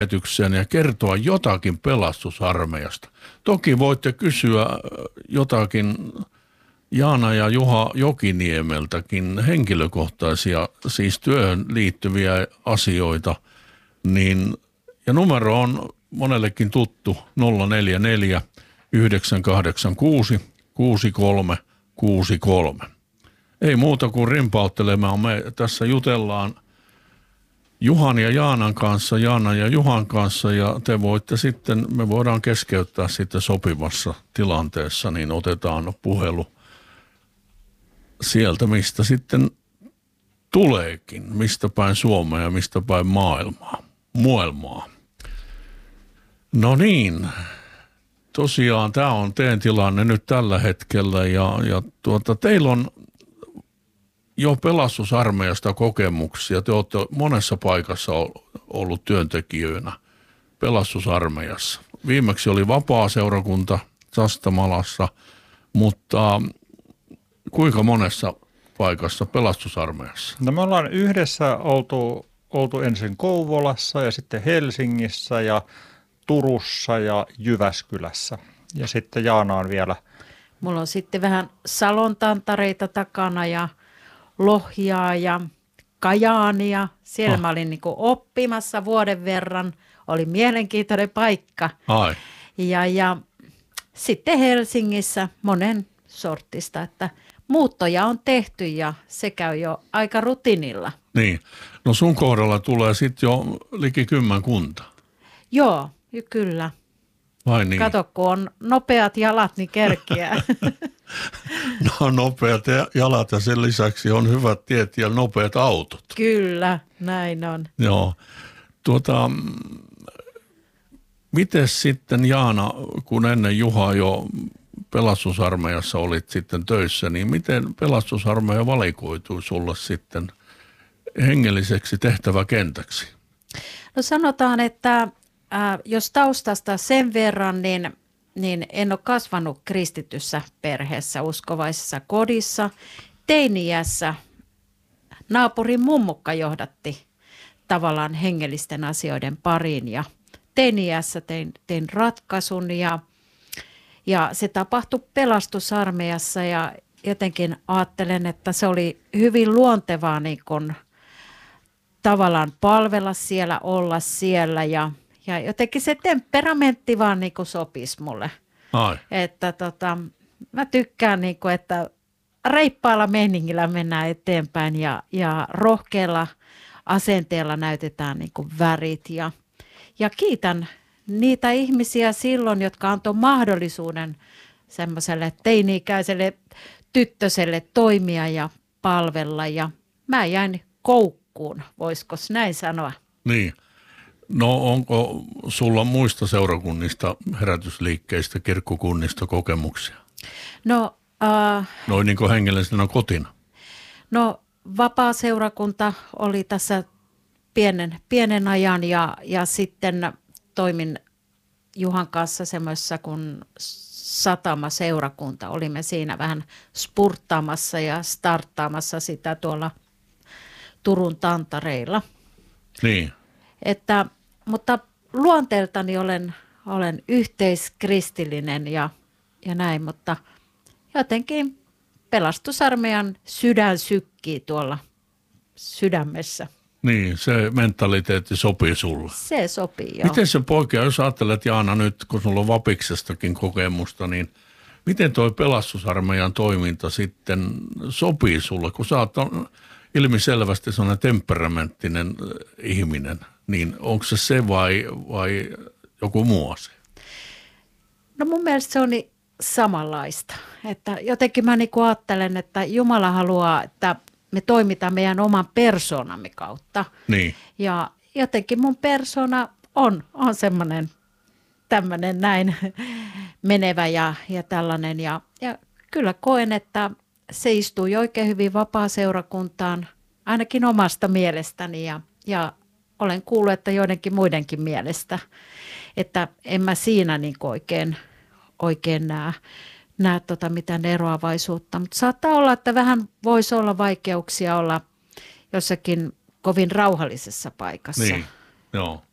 ja kertoa jotakin pelastusarmeijasta. Toki voitte kysyä jotakin Jaana ja Juha Jokiniemeltäkin henkilökohtaisia, siis työhön liittyviä asioita, niin, ja numero on monellekin tuttu 044 986 6363. Ei muuta kuin rimpauttelemaan. Me tässä jutellaan Juhan ja Jaanan kanssa, Jaanan ja Juhan kanssa, ja te voitte sitten, me voidaan keskeyttää sitten sopivassa tilanteessa, niin otetaan puhelu sieltä, mistä sitten tuleekin, mistä päin Suomea ja mistä päin maailmaa. No niin, tosiaan tämä on teidän tilanne nyt tällä hetkellä, ja teillä on jo pelastusarmeijasta kokemuksia. Te olette monessa paikassa ollut työntekijöinä pelastusarmeijassa. Viimeksi oli vapaa-seurakunta Sastamalassa, mutta kuinka monessa paikassa pelastusarmeijassa? No me ollaan yhdessä oltu ensin Kouvolassa ja sitten Helsingissä ja Turussa ja Jyväskylässä. Ja sitten Jaana on vielä. Mulla on sitten vähän Salon tantareita takana ja Lohjaa ja Kajaania. Siellä mä olin niin kuin oppimassa vuoden verran. Oli mielenkiintoinen paikka. Ai. Ja sitten Helsingissä monen sortista, että muuttoja on tehty ja se käy jo aika rutiinilla. Niin. No sun kohdalla tulee sitten jo liki 10 kunta. Joo, kyllä. Vai niin? Kato, kun on nopeat jalat, niin kerkiää. No nopeat jalat ja sen lisäksi on hyvät tiet ja nopeat autot. Kyllä, näin on. Joo. Miten sitten Jaana, kun ennen Juha jo pelastusarmeijassa olit sitten töissä, niin miten pelastusarmeija valikoitui sulle sitten hengelliseksi tehtäväkentäksi? No sanotaan, että jos taustasta sen verran, niin en ole kasvanut kristityssä perheessä, uskovaisessa kodissa. Teini-iässä naapurin mummukka johdatti tavallaan hengellisten asioiden pariin ja teini-iässä tein ratkaisun ja se tapahtui pelastusarmeijassa ja jotenkin ajattelen, että se oli hyvin luontevaa niin kun tavallaan palvella siellä, olla siellä ja jotenkin se temperamentti vaan niin kuin sopisi mulle. Ai. Että mä tykkään niin kuin, että reippaalla meiningillä mennään eteenpäin ja rohkealla asenteella näytetään niin kuin värit ja kiitän niitä ihmisiä silloin, jotka antoi mahdollisuuden semmoiselle teini-ikäiselle tyttöselle toimia ja palvella ja mä jäin koukkuun, voisiko näin sanoa? Niin. No onko sulla muista seurakunnista, herätysliikkeistä, kirkkokunnista kokemuksia? No, noin niin kuin hengellisenä kotina. No vapaa-seurakunta oli tässä pienen ajan ja sitten toimin Juhan kanssa semmoisessa kuin satama-seurakunta. Olimme siinä vähän spurttaamassa ja starttaamassa sitä tuolla Turun tantareilla. Niin. Mutta luonteeltani olen yhteiskristillinen ja näin, mutta jotenkin pelastusarmeijan sydän sykkii tuolla sydämessä. Niin, se mentaliteetti sopii sulle. Se sopii, joo. Miten se poikea, jos ajattelet Jaana nyt, kun sulla on Vapiksestakin kokemusta, niin miten toi pelastusarmeijan toiminta sitten sopii sulle, kun sä oot ilmiselvästi sellainen temperamenttinen ihminen, niin onko se vai joku muu asia? No mun mielestä se on niin samanlaista. Että jotenkin mä niinku ajattelen, että Jumala haluaa, että me toimitaan meidän oman persoonamme kautta. Niin. Ja jotenkin mun persoona on semmoinen tämmöinen näin menevä ja tällainen. Ja kyllä koen, että se istui oikein hyvin vapaa-seurakuntaan, ainakin omasta mielestäni ja olen kuullut, että joidenkin muidenkin mielestä, että en mä siinä niin oikein näe mitään eroavaisuutta, mutta saattaa olla, että vähän voisi olla vaikeuksia olla jossakin kovin rauhallisessa paikassa. Niin, joo.